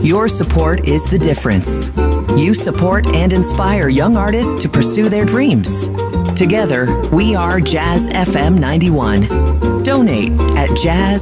Your support is the difference. You support and inspire young artists to pursue their dreams. Together, we are Jazz FM 91. Donate at jazzfm91.org.